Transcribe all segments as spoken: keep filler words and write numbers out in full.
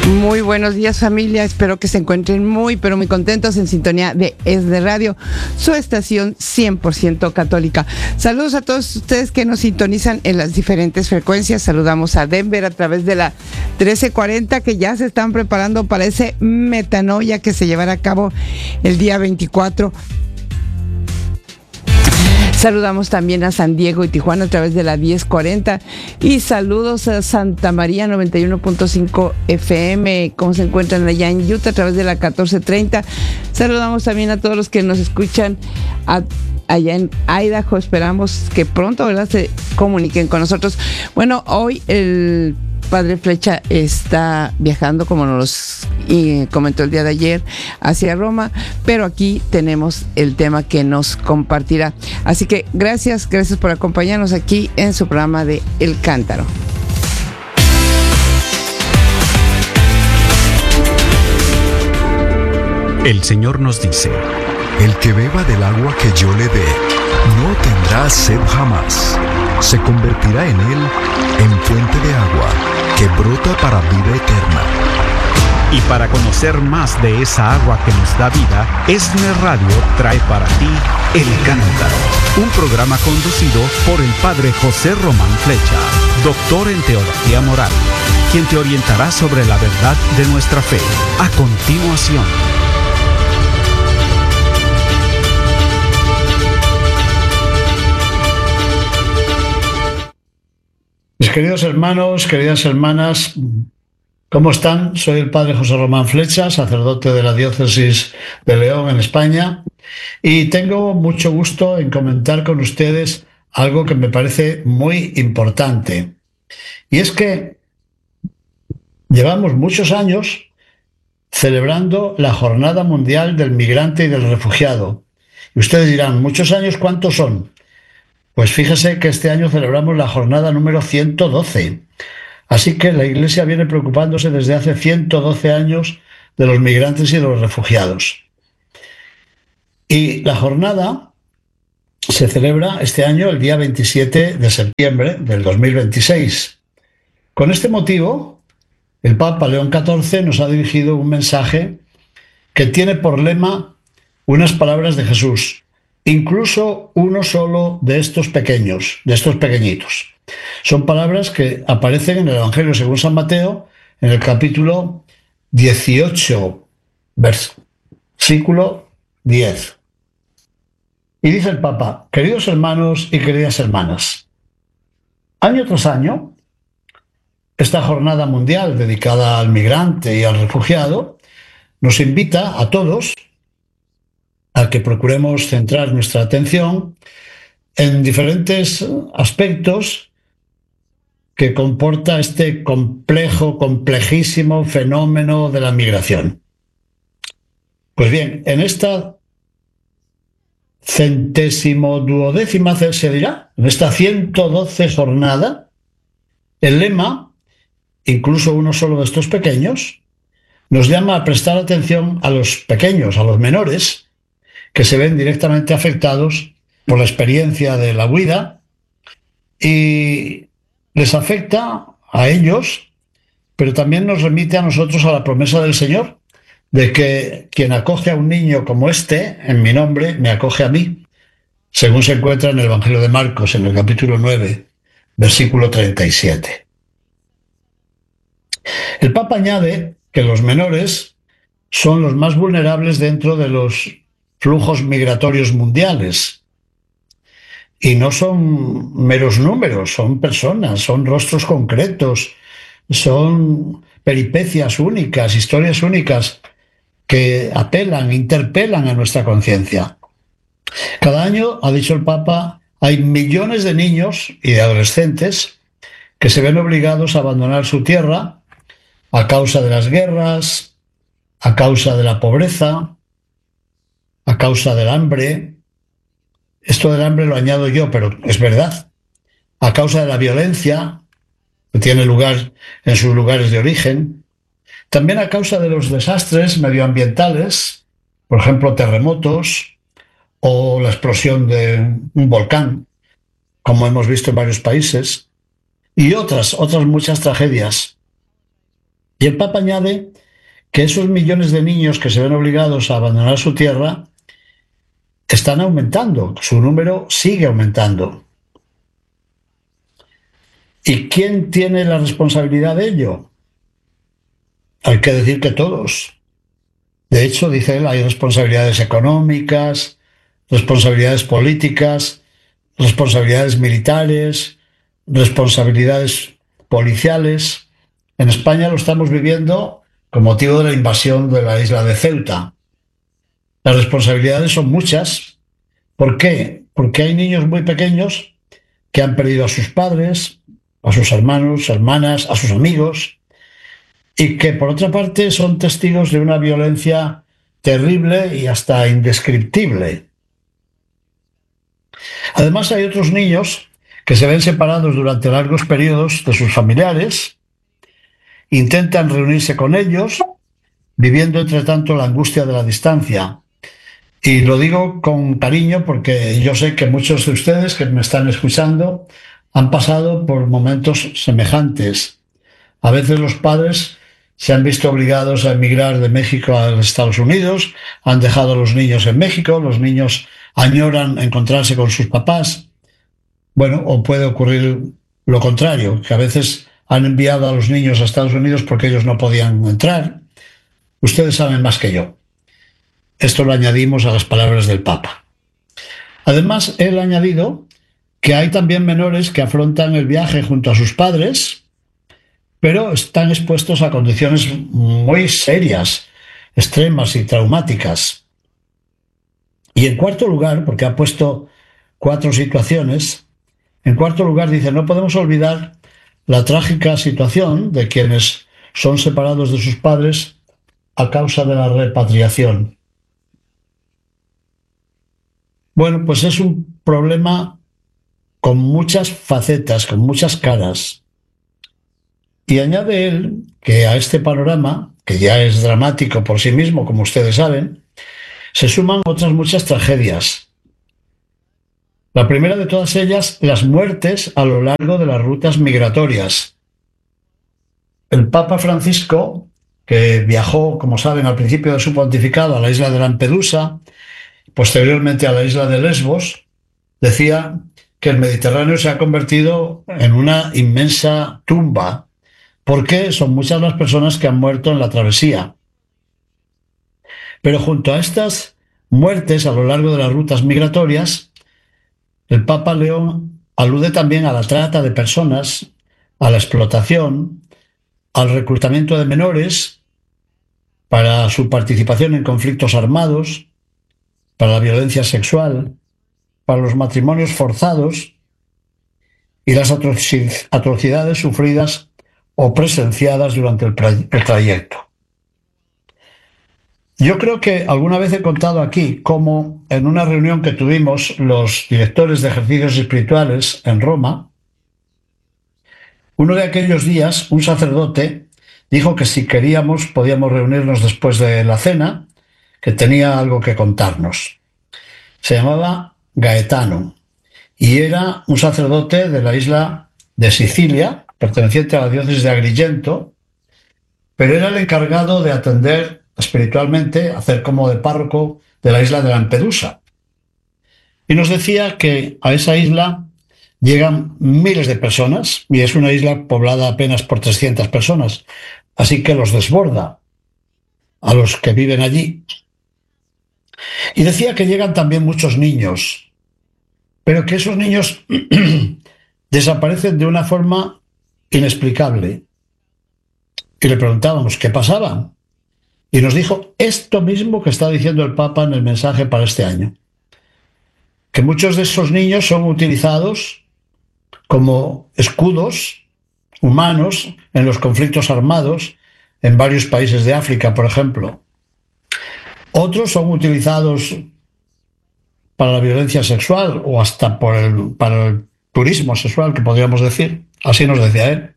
Muy buenos días, familia. Espero que se encuentren muy, pero muy contentos en sintonía de Es de Radio, su estación cien por ciento católica. Saludos a todos ustedes que nos sintonizan en las diferentes frecuencias. Saludamos a Denver a través de la trece cuarenta, que ya se están preparando para ese metanoia que se llevará a cabo el día veinticuatro. Saludamos también a San Diego y Tijuana a través de la diez cuarenta y saludos a Santa María noventa y uno punto cinco F M, ¿cómo se encuentran allá en Utah a través de la catorce treinta? Saludamos también a todos los que nos escuchan a, allá en Idaho. Esperamos que pronto, ¿verdad?, se comuniquen con nosotros. Bueno, hoy el Padre Flecha está viajando, como nos y comentó el día de ayer, hacia Roma, pero aquí tenemos el tema que nos compartirá. Así que gracias, gracias por acompañarnos aquí en su programa de El Cántaro. El Señor nos dice: el que beba del agua que yo le dé, no tendrá sed jamás. Se convertirá en él en fuente de agua que brota para vida eterna. Y para conocer más de esa agua que nos da vida, ESNE Radio trae para ti El Cántaro, un programa conducido por el Padre José Román Flecha, doctor en Teología Moral, quien te orientará sobre la verdad de nuestra fe. A continuación. Mis queridos hermanos, queridas hermanas, ¿cómo están? Soy el Padre José Román Flecha, sacerdote de la Diócesis de León, en España, y tengo mucho gusto en comentar con ustedes algo que me parece muy importante. Y es que llevamos muchos años celebrando la Jornada Mundial del Migrante y del Refugiado. Y ustedes dirán, ¿muchos años cuántos son? Pues fíjese que este año celebramos la jornada número ciento doce. Así que la Iglesia viene preocupándose desde hace ciento doce años de los migrantes y de los refugiados. Y la jornada se celebra este año el día veintisiete de septiembre del dos mil veintiséis. Con este motivo, el Papa León catorce nos ha dirigido un mensaje que tiene por lema unas palabras de Jesús: incluso uno solo de estos pequeños, de estos pequeñitos. Son palabras que aparecen en el Evangelio según San Mateo, en el capítulo dieciocho, versículo diez. Y dice el Papa: queridos hermanos y queridas hermanas, año tras año, esta jornada mundial dedicada al migrante y al refugiado nos invita a todos a que procuremos centrar nuestra atención en diferentes aspectos que comporta este complejo, complejísimo fenómeno de la migración. Pues bien, en esta centésimo duodécima, se dirá, en esta ciento doce jornada, el lema, incluso uno solo de estos pequeños, nos llama a prestar atención a los pequeños, a los menores, que se ven directamente afectados por la experiencia de la huida, y les afecta a ellos, pero también nos remite a nosotros a la promesa del Señor, de que quien acoge a un niño como este, en mi nombre, me acoge a mí, según se encuentra en el Evangelio de Marcos, en el capítulo nueve, versículo treinta y siete. El Papa añade que los menores son los más vulnerables dentro de los flujos migratorios mundiales. Y no son meros números, son personas, son rostros concretos, son peripecias únicas, historias únicas que apelan, interpelan a nuestra conciencia. Cada año, ha dicho el Papa, hay millones de niños y de adolescentes que se ven obligados a abandonar su tierra a causa de las guerras, a causa de la pobreza, a causa del hambre. Esto del hambre lo añado yo, pero es verdad. A causa de la violencia que tiene lugar en sus lugares de origen. También a causa de los desastres medioambientales, por ejemplo, terremotos o la explosión de un volcán, como hemos visto en varios países, y otras, otras muchas tragedias. Y el Papa añade que esos millones de niños que se ven obligados a abandonar su tierra están aumentando, su número sigue aumentando. ¿Y quién tiene la responsabilidad de ello? Hay que decir que todos. De hecho, dice él, hay responsabilidades económicas, responsabilidades políticas, responsabilidades militares, responsabilidades policiales. En España lo estamos viviendo con motivo de la invasión de la isla de Ceuta. Las responsabilidades son muchas. ¿Por qué? Porque hay niños muy pequeños que han perdido a sus padres, a sus hermanos, hermanas, a sus amigos, y que por otra parte son testigos de una violencia terrible y hasta indescriptible. Además, hay otros niños que se ven separados durante largos periodos de sus familiares, intentan reunirse con ellos, viviendo entre tanto la angustia de la distancia. Y lo digo con cariño porque yo sé que muchos de ustedes que me están escuchando han pasado por momentos semejantes. A veces los padres se han visto obligados a emigrar de México a los Estados Unidos, han dejado a los niños en México, los niños añoran encontrarse con sus papás. Bueno, o puede ocurrir lo contrario, que a veces han enviado a los niños a Estados Unidos porque ellos no podían entrar. Ustedes saben más que yo. Esto lo añadimos a las palabras del Papa. Además, él ha añadido que hay también menores que afrontan el viaje junto a sus padres, pero están expuestos a condiciones muy serias, extremas y traumáticas. Y en cuarto lugar, porque ha puesto cuatro situaciones, en cuarto lugar dice, no podemos olvidar la trágica situación de quienes son separados de sus padres a causa de la repatriación. Bueno, pues es un problema con muchas facetas, con muchas caras. Y añade él que a este panorama, que ya es dramático por sí mismo, como ustedes saben, se suman otras muchas tragedias. La primera de todas ellas, las muertes a lo largo de las rutas migratorias. El Papa Francisco, que viajó, como saben, al principio de su pontificado a la isla de Lampedusa, posteriormente a la isla de Lesbos, decía que el Mediterráneo se ha convertido en una inmensa tumba, porque son muchas las personas que han muerto en la travesía. Pero junto a estas muertes a lo largo de las rutas migratorias, el Papa León alude también a la trata de personas, a la explotación, al reclutamiento de menores para su participación en conflictos armados, para la violencia sexual, para los matrimonios forzados y las atrocidades sufridas o presenciadas durante el, el trayecto. Yo creo que alguna vez he contado aquí cómo en una reunión que tuvimos los directores de ejercicios espirituales en Roma, uno de aquellos días un sacerdote dijo que si queríamos podíamos reunirnos después de la cena, que tenía algo que contarnos. Se llamaba Gaetano y era un sacerdote de la isla de Sicilia, perteneciente a la diócesis de Agrigento, pero era el encargado de atender espiritualmente, hacer como de párroco de la isla de Lampedusa. Y nos decía que a esa isla llegan miles de personas y es una isla poblada apenas por trescientas personas, así que los desborda a los que viven allí. Y decía que llegan también muchos niños, pero que esos niños desaparecen de una forma inexplicable. Y le preguntábamos qué pasaba. Y nos dijo esto mismo que está diciendo el Papa en el mensaje para este año. Que muchos de esos niños son utilizados como escudos humanos en los conflictos armados en varios países de África, por ejemplo. Otros son utilizados para la violencia sexual o hasta por el, para el turismo sexual, que podríamos decir. Así nos decía él.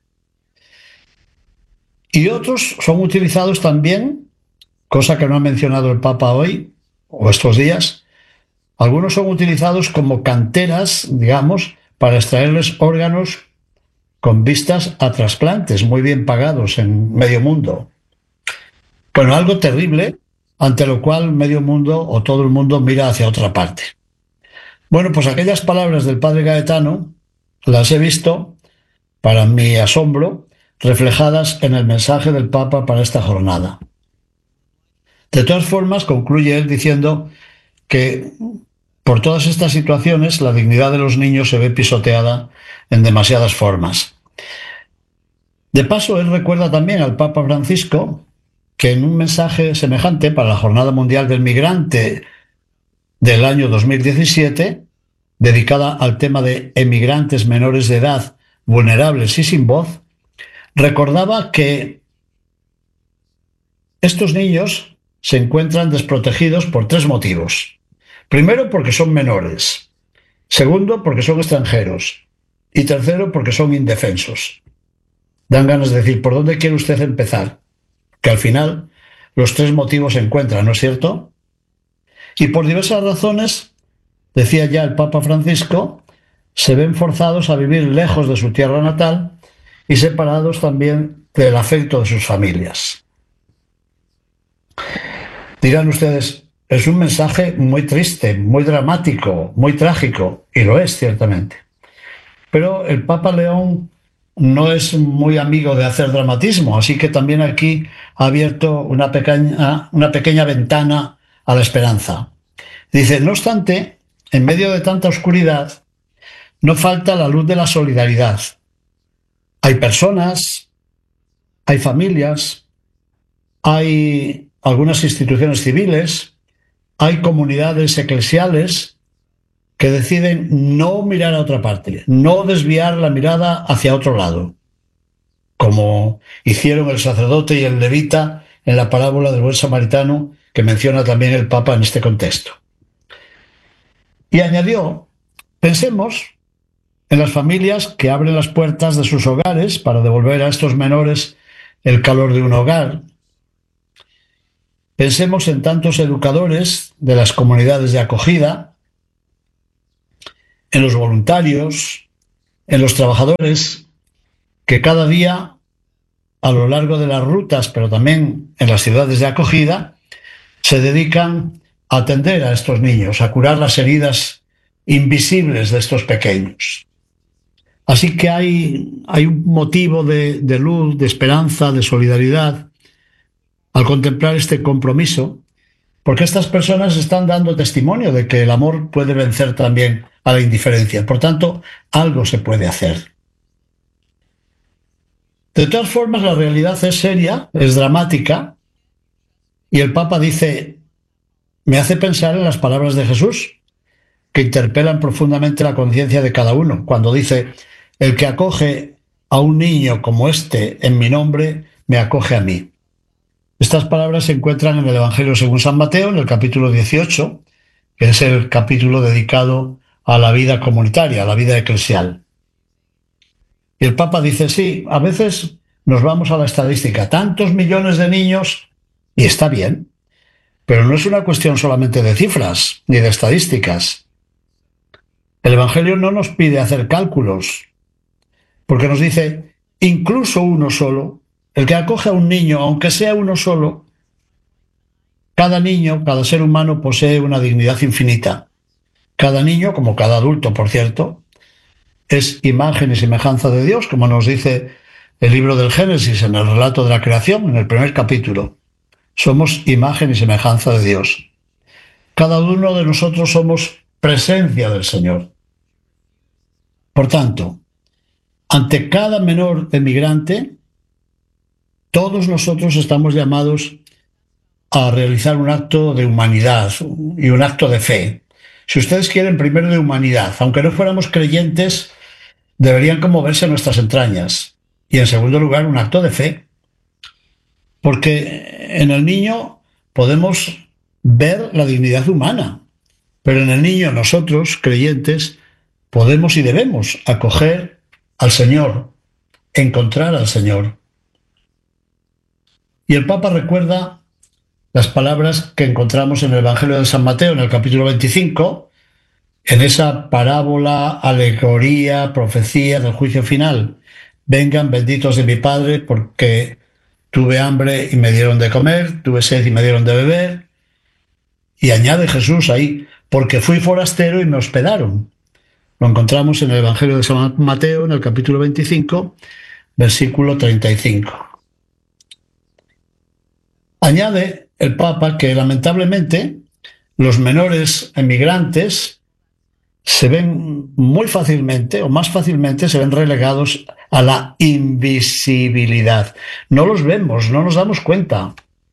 Y otros son utilizados también, cosa que no ha mencionado el Papa hoy o estos días, algunos son utilizados como canteras, digamos, para extraerles órganos con vistas a trasplantes muy bien pagados en medio mundo. Bueno, algo terrible, ante lo cual medio mundo o todo el mundo mira hacia otra parte. Bueno, pues aquellas palabras del padre Gaetano las he visto, para mi asombro, reflejadas en el mensaje del Papa para esta jornada. De todas formas, concluye él diciendo que por todas estas situaciones la dignidad de los niños se ve pisoteada en demasiadas formas. De paso, él recuerda también al Papa Francisco que en un mensaje semejante para la Jornada Mundial del Migrante del año dos mil diecisiete, dedicada al tema de emigrantes menores de edad, vulnerables y sin voz, recordaba que estos niños se encuentran desprotegidos por tres motivos. Primero, porque son menores. Segundo, porque son extranjeros. Y tercero, porque son indefensos. Dan ganas de decir, ¿por dónde quiere usted empezar? Que al final los tres motivos se encuentran, ¿no es cierto? Y por diversas razones, decía ya el Papa Francisco, se ven forzados a vivir lejos de su tierra natal y separados también del afecto de sus familias. Dirán ustedes, es un mensaje muy triste, muy dramático, muy trágico, y lo es ciertamente. Pero el Papa León no es muy amigo de hacer dramatismo, así que también aquí ha abierto una pequeña, una pequeña ventana a la esperanza. Dice, no obstante, en medio de tanta oscuridad, no falta la luz de la solidaridad. Hay personas, hay familias, hay algunas instituciones civiles, hay comunidades eclesiales que deciden no mirar a otra parte, no desviar la mirada hacia otro lado, como hicieron el sacerdote y el levita en la parábola del buen samaritano que menciona también el Papa en este contexto. Y añadió, pensemos en las familias que abren las puertas de sus hogares para devolver a estos menores el calor de un hogar. Pensemos en tantos educadores de las comunidades de acogida, en los voluntarios, en los trabajadores que cada día, a lo largo de las rutas, pero también en las ciudades de acogida, se dedican a atender a estos niños, a curar las heridas invisibles de estos pequeños. Así que hay, hay un motivo de, de luz, de esperanza, de solidaridad al contemplar este compromiso, porque estas personas están dando testimonio de que el amor puede vencer también a la indiferencia. Por tanto, algo se puede hacer. De todas formas, la realidad es seria, es dramática, y el Papa dice, me hace pensar en las palabras de Jesús, que interpelan profundamente la conciencia de cada uno, cuando dice, el que acoge a un niño como este en mi nombre, me acoge a mí. Estas palabras se encuentran en el Evangelio según San Mateo, en el capítulo dieciocho, que es el capítulo dedicado a la vida comunitaria, a la vida eclesial. Y el Papa dice, sí, a veces nos vamos a la estadística, tantos millones de niños, y está bien, pero no es una cuestión solamente de cifras ni de estadísticas. El Evangelio no nos pide hacer cálculos, porque nos dice, incluso uno solo, el que acoge a un niño, aunque sea uno solo, cada niño, cada ser humano posee una dignidad infinita. Cada niño, como cada adulto, por cierto, es imagen y semejanza de Dios, como nos dice el libro del Génesis en el relato de la creación, en el primer capítulo. Somos imagen y semejanza de Dios. Cada uno de nosotros somos presencia del Señor. Por tanto, ante cada menor emigrante, todos nosotros estamos llamados a realizar un acto de humanidad y un acto de fe. Si ustedes quieren, primero de humanidad. Aunque no fuéramos creyentes, deberían conmoverse nuestras entrañas. Y en segundo lugar, un acto de fe. Porque en el niño podemos ver la dignidad humana. Pero en el niño nosotros, creyentes, podemos y debemos acoger al Señor, encontrar al Señor. Y el Papa recuerda las palabras que encontramos en el Evangelio de San Mateo, en el capítulo veinticinco, en esa parábola, alegoría, profecía del juicio final. vengan benditos de mi Padre, porque tuve hambre y me dieron de comer, tuve sed y me dieron de beber. Y añade Jesús ahí, porque fui forastero y me hospedaron. Lo encontramos en el Evangelio de San Mateo, en el capítulo veinticinco, versículo treinta y cinco. Añade el Papa que lamentablemente los menores emigrantes se ven muy fácilmente, o más fácilmente, se ven relegados a la invisibilidad. No los vemos, no nos damos cuenta.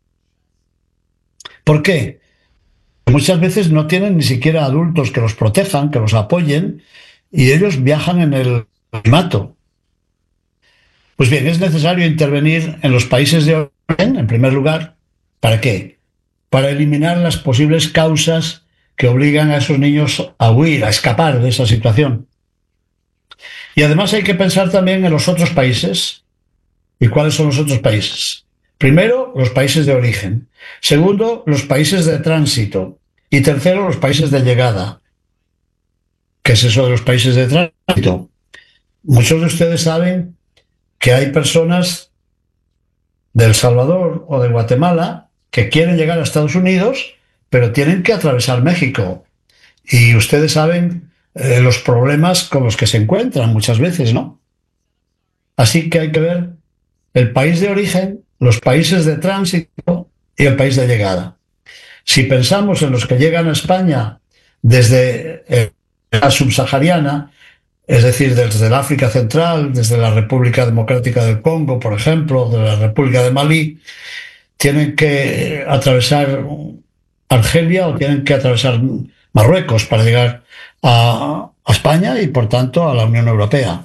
¿Por qué? Muchas veces no tienen ni siquiera adultos que los protejan, que los apoyen, y ellos viajan en el anonimato. Pues bien, es necesario intervenir en los países de origen, en primer lugar. ¿Para qué? Para eliminar las posibles causas que obligan a esos niños a huir, a escapar de esa situación. Y además hay que pensar también en los otros países. ¿Y cuáles son los otros países? Primero, los países de origen. Segundo, los países de tránsito. Y tercero, los países de llegada. ¿Qué es eso de los países de tránsito? Muchos de ustedes saben que hay personas de El Salvador o de Guatemala que quieren llegar a Estados Unidos, pero tienen que atravesar México. Y ustedes saben eh, los problemas con los que se encuentran muchas veces, ¿no? Así que hay que ver el país de origen, los países de tránsito y el país de llegada. Si pensamos en los que llegan a España desde eh, la subsahariana, es decir, desde el África Central, desde la República Democrática del Congo, por ejemplo, de la República de Malí, tienen que atravesar Argelia o tienen que atravesar Marruecos para llegar a, a España y, por tanto, a la Unión Europea.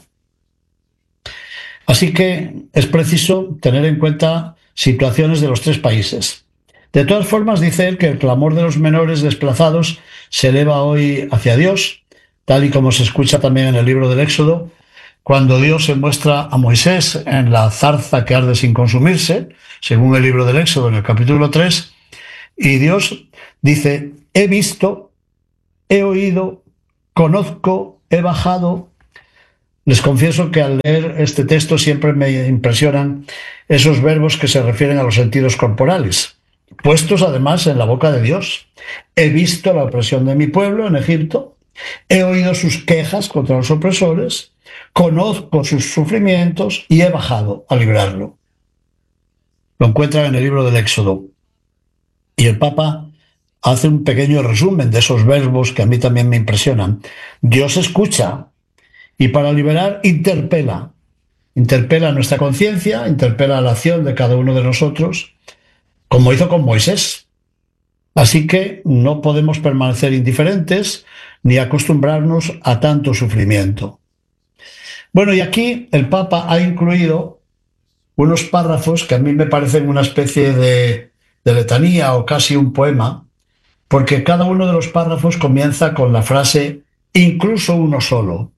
Así que es preciso tener en cuenta situaciones de los tres países. De todas formas, dice él que el clamor de los menores desplazados se eleva hoy hacia Dios, tal y como se escucha también en el libro del Éxodo, cuando Dios se muestra a Moisés en la zarza que arde sin consumirse, según el libro del Éxodo en el capítulo tres, y Dios dice: he visto, he oído, conozco, he bajado. Les confieso que al leer este texto siempre me impresionan esos verbos que se refieren a los sentidos corporales, puestos además en la boca de Dios. He visto la opresión de mi pueblo en Egipto, he oído sus quejas contra los opresores, conozco sus sufrimientos y he bajado a librarlo. Lo encuentran en el libro del Éxodo. Y el Papa hace un pequeño resumen de esos verbos que a mí también me impresionan. Dios escucha y para liberar interpela. Interpela nuestra conciencia, interpela la acción de cada uno de nosotros, como hizo con Moisés. Así que no podemos permanecer indiferentes ni acostumbrarnos a tanto sufrimiento. Bueno, y aquí el Papa ha incluido unos párrafos que a mí me parecen una especie de, de letanía o casi un poema, porque cada uno de los párrafos comienza con la frase incluso uno solo.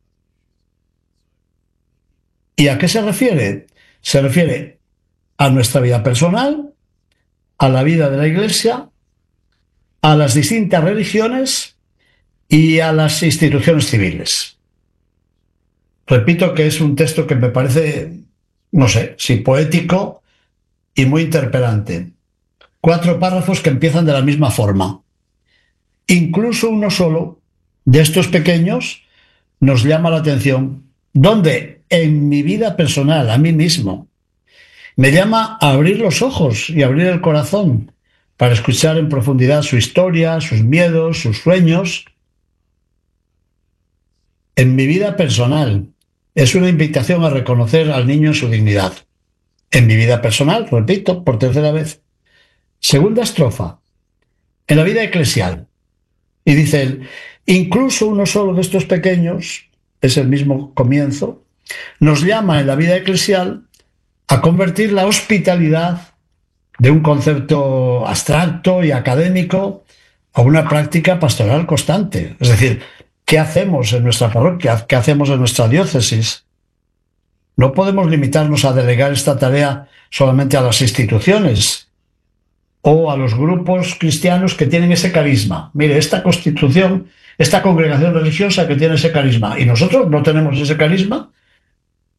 ¿Y a qué se refiere? Se refiere a nuestra vida personal, a la vida de la Iglesia, a las distintas religiones y a las instituciones civiles. Repito que es un texto que me parece, no sé, si poético y muy interpelante. Cuatro párrafos que empiezan de la misma forma. Incluso uno solo de estos pequeños nos llama la atención. ¿Dónde? En mi vida personal, a mí mismo. Me llama a abrir los ojos y abrir el corazón para escuchar en profundidad su historia, sus miedos, sus sueños. En mi vida personal. Es una invitación a reconocer al niño en su dignidad. En mi vida personal, repito, por tercera vez. Segunda estrofa. En la vida eclesial. Y dice él, incluso uno solo de estos pequeños, es el mismo comienzo, nos llama en la vida eclesial a convertir la hospitalidad de un concepto abstracto y académico a una práctica pastoral constante. Es decir, ¿qué hacemos en nuestra parroquia? ¿Qué hacemos en nuestra diócesis? No podemos limitarnos a delegar esta tarea solamente a las instituciones o a los grupos cristianos que tienen ese carisma. Mire, esta constitución, esta congregación religiosa que tiene ese carisma, y nosotros no tenemos ese carisma,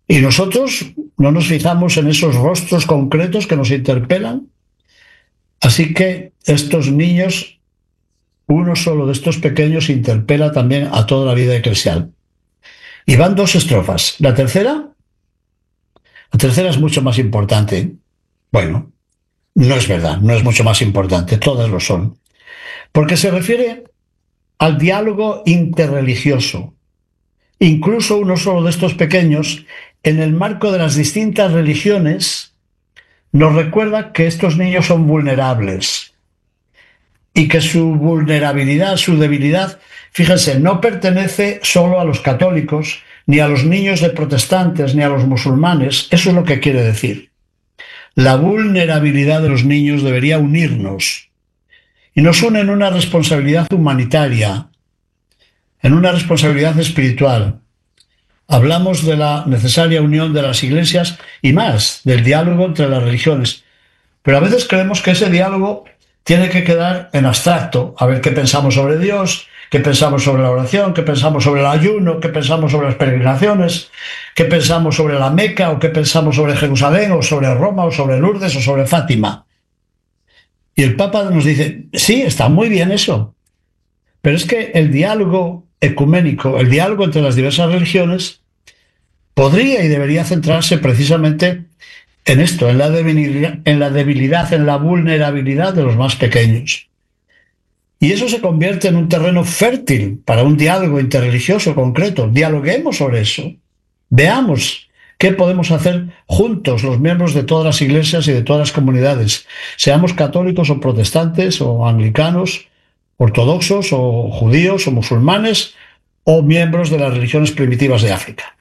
Y nosotros no nos fijamos en esos rostros concretos que nos interpelan. Así que estos niños, uno solo de estos pequeños, interpela también a toda la vida eclesial. Y van dos estrofas. La tercera, la tercera es mucho más importante. Bueno, no es verdad, no es mucho más importante, todas lo son. Porque se refiere al diálogo interreligioso. Incluso uno solo de estos pequeños, en el marco de las distintas religiones, nos recuerda que estos niños son vulnerables y que su vulnerabilidad, su debilidad, fíjense, no pertenece solo a los católicos, ni a los niños de protestantes, ni a los musulmanes. Eso es lo que quiere decir. La vulnerabilidad de los niños debería unirnos y nos une en una responsabilidad humanitaria, en una responsabilidad espiritual. Hablamos de la necesaria unión de las iglesias y más, del diálogo entre las religiones. Pero a veces creemos que ese diálogo tiene que quedar en abstracto, a ver qué pensamos sobre Dios, qué pensamos sobre la oración, qué pensamos sobre el ayuno, qué pensamos sobre las peregrinaciones, qué pensamos sobre la Meca, o qué pensamos sobre Jerusalén, o sobre Roma, o sobre Lourdes, o sobre Fátima. Y el Papa nos dice, sí, está muy bien eso, pero es que el diálogo ecuménico, el diálogo entre las diversas religiones, podría y debería centrarse precisamente en esto, en la debilidad, en la debilidad, en la vulnerabilidad de los más pequeños. Y eso se convierte en un terreno fértil para un diálogo interreligioso concreto. Dialoguemos sobre eso. Veamos qué podemos hacer juntos los miembros de todas las iglesias y de todas las comunidades, seamos católicos o protestantes o anglicanos, ortodoxos o judíos o musulmanes o miembros de las religiones primitivas de África.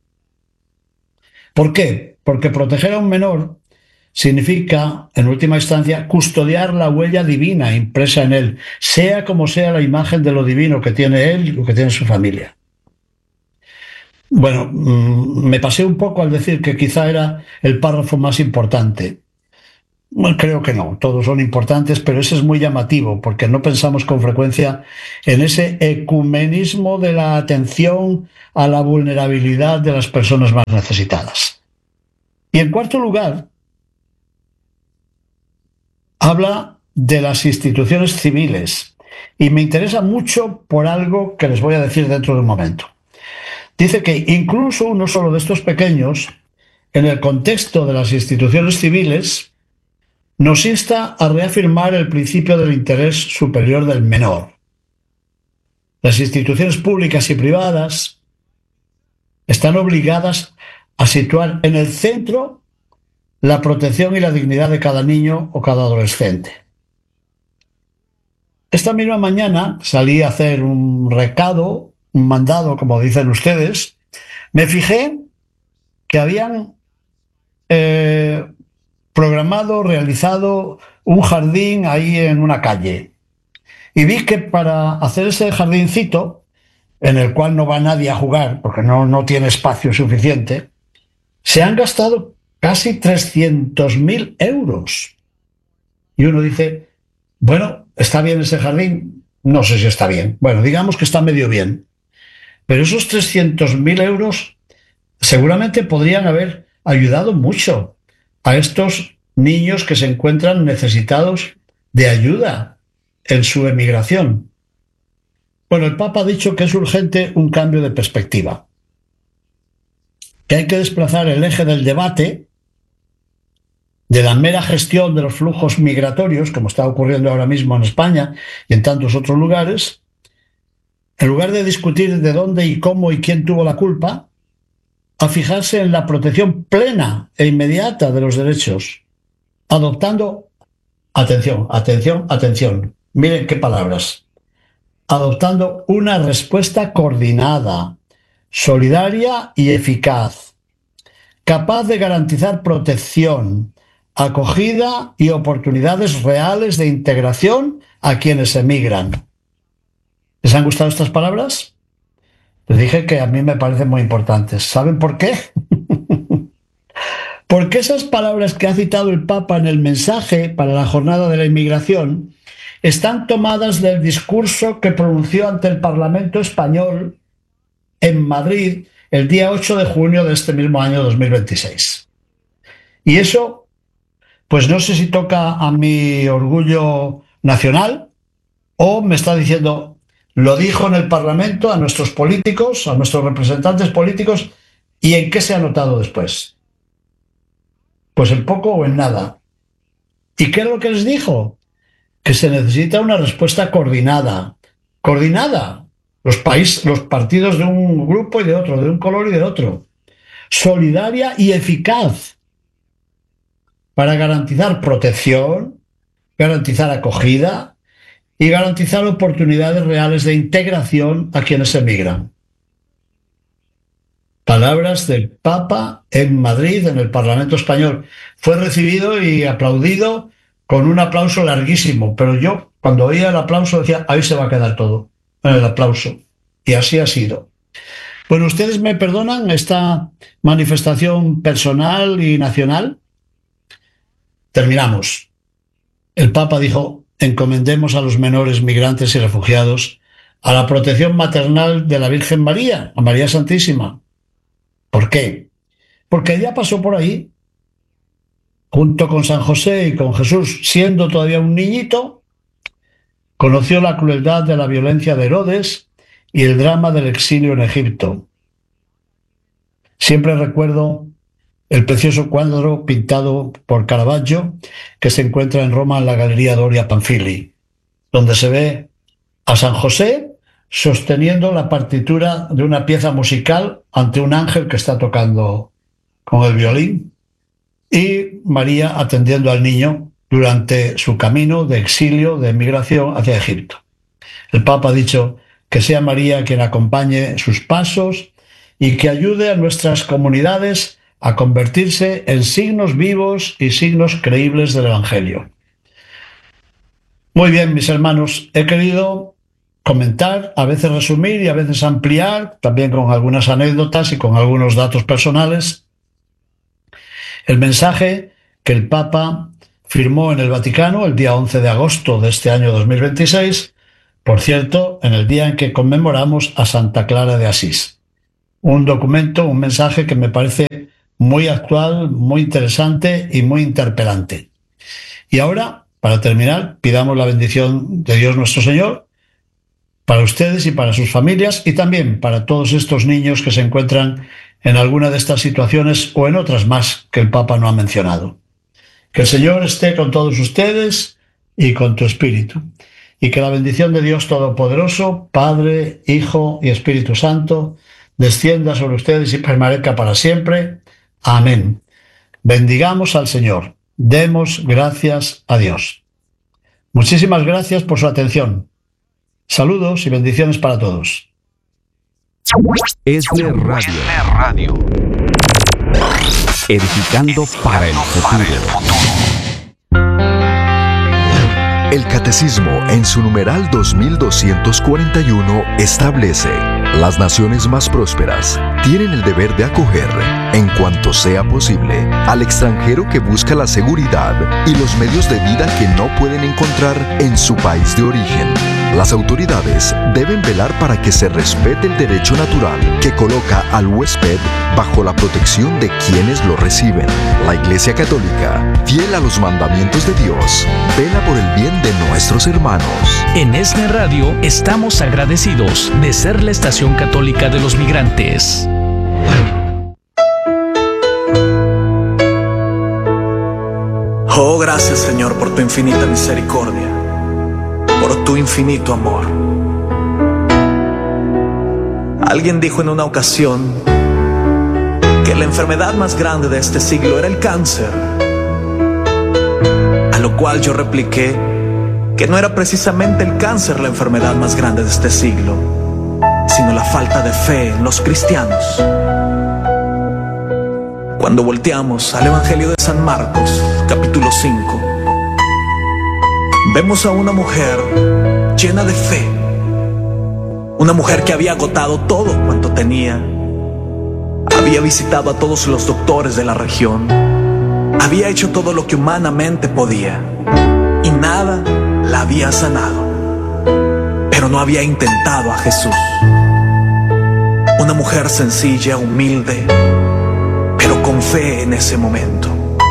¿Por qué? Porque proteger a un menor significa, en última instancia, custodiar la huella divina impresa en él, sea como sea la imagen de lo divino que tiene él y lo que tiene su familia. Bueno, me pasé un poco al decir que quizá era el párrafo más importante. Bueno, creo que no, todos son importantes, pero ese es muy llamativo, porque no pensamos con frecuencia en ese ecumenismo de la atención a la vulnerabilidad de las personas más necesitadas. Y en cuarto lugar, habla de las instituciones civiles, y me interesa mucho por algo que les voy a decir dentro de un momento. Dice que incluso uno solo de estos pequeños, en el contexto de las instituciones civiles, nos insta a reafirmar el principio del interés superior del menor. Las instituciones públicas y privadas están obligadas a situar en el centro la protección y la dignidad de cada niño o cada adolescente. Esta misma mañana salí a hacer un recado, un mandado, como dicen ustedes. Me fijé que habían eh, programado, realizado un jardín ahí en una calle. Y vi que para hacer ese jardincito, en el cual no va nadie a jugar, porque no, no tiene espacio suficiente, se han gastado casi trescientos mil euros. Y uno dice, bueno, ¿está bien ese jardín? No sé si está bien. Bueno, digamos que está medio bien. Pero esos trescientos mil euros seguramente podrían haber ayudado mucho a estos niños que se encuentran necesitados de ayuda en su emigración. Bueno, el Papa ha dicho que es urgente un cambio de perspectiva, que hay que desplazar el eje del debate de la mera gestión de los flujos migratorios, como está ocurriendo ahora mismo en España y en tantos otros lugares, en lugar de discutir de dónde y cómo y quién tuvo la culpa, a fijarse en la protección plena e inmediata de los derechos, adoptando, atención, atención, atención, miren qué palabras, adoptando una respuesta coordinada, solidaria y eficaz, capaz de garantizar protección, acogida y oportunidades reales de integración a quienes emigran. ¿Les han gustado estas palabras? Les dije que a mí me parecen muy importantes. ¿Saben por qué? Porque esas palabras que ha citado el Papa en el mensaje para la jornada de la inmigración están tomadas del discurso que pronunció ante el Parlamento español en Madrid el día ocho de junio de este mismo año dos mil veintiséis. Y eso, pues no sé si toca a mi orgullo nacional o me está diciendo, lo dijo en el Parlamento a nuestros políticos, a nuestros representantes políticos, ¿y en qué se ha notado después? Pues en poco o en nada. ¿Y qué es lo que les dijo? Que se necesita una respuesta coordinada. Coordinada. Los, países, los partidos de un grupo y de otro, de un color y de otro. Solidaria y eficaz. Para garantizar protección, garantizar acogida y garantizar oportunidades reales de integración a quienes emigran. Palabras del Papa en Madrid, en el Parlamento español. Fue recibido y aplaudido con un aplauso larguísimo, pero yo, cuando oía el aplauso, decía, ahí se va a quedar todo, en el aplauso. Y así ha sido. Bueno, ¿ustedes me perdonan esta manifestación personal y nacional? Terminamos. El Papa dijo, encomendemos a los menores migrantes y refugiados a la protección maternal de la Virgen María, a María Santísima. ¿Por qué? Porque ella pasó por ahí, junto con San José y con Jesús, siendo todavía un niñito, conoció la crueldad de la violencia de Herodes y el drama del exilio en Egipto. Siempre recuerdo el precioso cuadro pintado por Caravaggio que se encuentra en Roma en la Galería Doria Pamphili, donde se ve a San José sosteniendo la partitura de una pieza musical ante un ángel que está tocando con el violín y María atendiendo al niño durante su camino de exilio, de emigración hacia Egipto. El Papa ha dicho que sea María quien acompañe sus pasos y que ayude a nuestras comunidades a convertirse en signos vivos y signos creíbles del Evangelio. Muy bien, mis hermanos, he querido comentar, a veces resumir y a veces ampliar, también con algunas anécdotas y con algunos datos personales, el mensaje que el Papa firmó en el Vaticano el día once de agosto de este año dos mil veintiséis, por cierto, en el día en que conmemoramos a Santa Clara de Asís. Un documento, un mensaje que me parece muy actual, muy interesante y muy interpelante. Y ahora, para terminar, pidamos la bendición de Dios nuestro Señor para ustedes y para sus familias y también para todos estos niños que se encuentran en alguna de estas situaciones o en otras más que el Papa no ha mencionado. Que el Señor esté con todos ustedes y con tu espíritu. Y que la bendición de Dios Todopoderoso, Padre, Hijo y Espíritu Santo, descienda sobre ustedes y permanezca para siempre. Amén. Bendigamos al Señor. Demos gracias a Dios. Muchísimas gracias por su atención. Saludos y bendiciones para todos. Esne Radio. Radio. Edificando para el futuro. El Catecismo, en su numeral dos mil doscientos cuarenta y uno, establece: las naciones más prósperas tienen el deber de acoger, en cuanto sea posible, al extranjero que busca la seguridad y los medios de vida que no pueden encontrar en su país de origen. Las autoridades deben velar para que se respete el derecho natural que coloca al huésped bajo la protección de quienes lo reciben. La Iglesia Católica, fiel a los mandamientos de Dios, vela por el bien de nuestros hermanos. En Esne Radio estamos agradecidos de ser la estación católica de los migrantes. Oh, gracias, Señor, por tu infinita misericordia, por tu infinito amor. Alguien dijo en una ocasión que la enfermedad más grande de este siglo era el cáncer, a lo cual yo repliqué que no era precisamente el cáncer la enfermedad más grande de este siglo, sino la falta de fe en los cristianos. Cuando volteamos al Evangelio de San Marcos, capítulo cinco, vemos a una mujer llena de fe, una mujer que había agotado todo cuanto tenía, había visitado a todos los doctores de la región, había hecho todo lo que humanamente podía y nada la había sanado, pero no había intentado a Jesús. Una mujer sencilla, humilde, pero con fe en ese momento.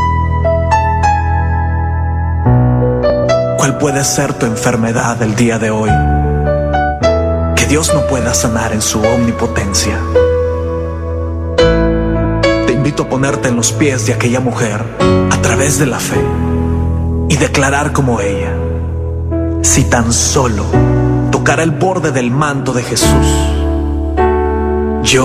¿Cuál puede ser tu enfermedad el día de hoy que Dios no pueda sanar en su omnipotencia? Te invito a ponerte en los pies de aquella mujer a través de la fe y declarar como ella: si tan solo tocara el borde del manto de Jesús,